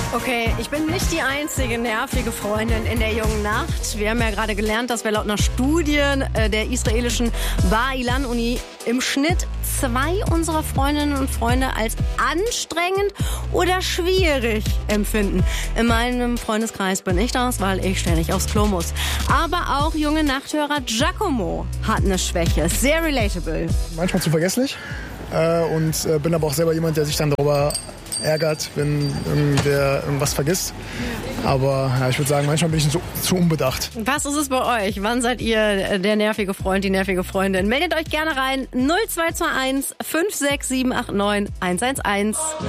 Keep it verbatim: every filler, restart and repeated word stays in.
Okay, ich bin nicht die einzige nervige Freundin in der jungen Nacht. Wir haben ja gerade gelernt, dass wir laut einer Studie äh, der israelischen Bar-Ilan-Uni im Schnitt zwei unserer Freundinnen und Freunde als anstrengend oder schwierig empfinden. In meinem Freundeskreis bin ich das, weil ich ständig aufs Klo muss. Aber auch junge Nachthörer Giacomo hat eine Schwäche. Sehr relatable. Manchmal zu vergesslich äh, und äh, bin aber auch selber jemand, der sich dann darüber ärgert, wenn irgendwer irgendwas vergisst. Aber ja, ich würde sagen, manchmal bin ich zu, zu unbedacht. Was ist es bei euch? Wann seid ihr der nervige Freund, die nervige Freundin? Meldet euch gerne rein. null zwei zwei eins fünf sechs sieben acht neun eins eins eins.